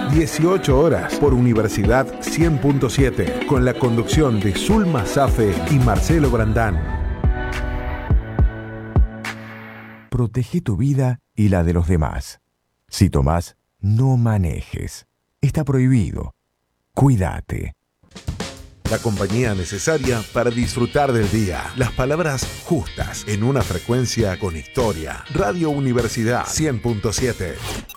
18 horas por Universidad 100.7, con la conducción de Zulma Safe y Marcelo Brandán. Protege tu vida y la de los demás. Si tomás, no manejes. Está prohibido. Cuídate. La compañía necesaria para disfrutar del día. Las palabras justas en una frecuencia con historia. Radio Universidad 100.7.